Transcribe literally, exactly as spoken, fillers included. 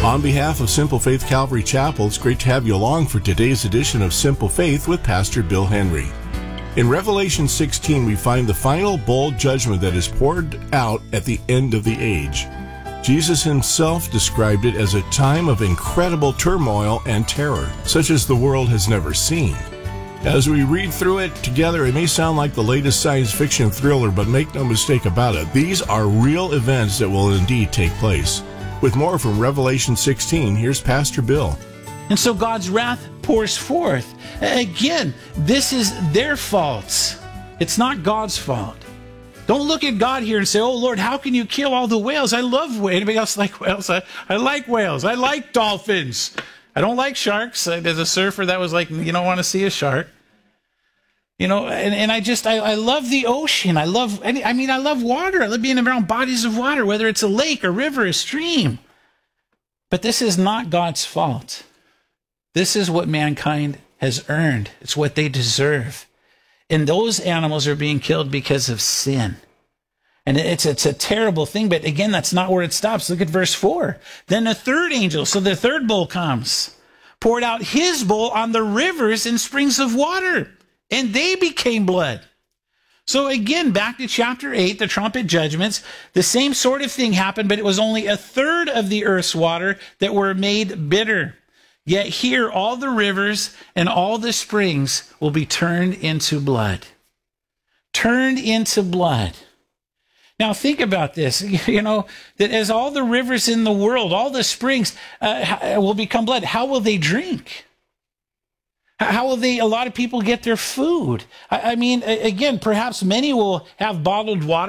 On behalf of Simple Faith Calvary Chapel, it's great to have you along for today's edition of Simple Faith with Pastor Bill Henry. In Revelation sixteen, we find the final bowl judgment that is poured out at the end of the age. Jesus himself described it as a time of incredible turmoil and terror, such as the world has never seen. As we read through it together, it may sound like the latest science fiction thriller, but make no mistake about it, these are real events that will indeed take place. With more from Revelation sixteen, here's Pastor Bill. And so God's wrath pours forth. Again, this is their fault. It's not God's fault. Don't look at God here and say, oh, Lord, how can you kill all the whales? I love whales. Anybody else like whales? I, I like whales. I like dolphins. I don't like sharks. As a surfer, that was like, you don't want to see a shark. You know, and, and I just, I, I love the ocean. I love, I mean, I love water. I love being around bodies of water, whether it's a lake, a river, a stream. But this is not God's fault. This is what mankind has earned. It's what they deserve. And those animals are being killed because of sin. And it's, it's a terrible thing. But again, that's not where it stops. Look at verse four. Then the third angel, so the third bowl comes, poured out his bowl on the rivers and springs of water, and they became blood. So again, back to chapter eight, the trumpet judgments, the same sort of thing happened, but it was only a third of the earth's water that were made bitter. Yet here all the rivers and all the springs will be turned into blood. Turned into blood. Now think about this, you know, that as all the rivers in the world, all the springs uh, will become blood, how will they drink? How will they, a lot of people get their food? I, I mean, again, perhaps many will have bottled water.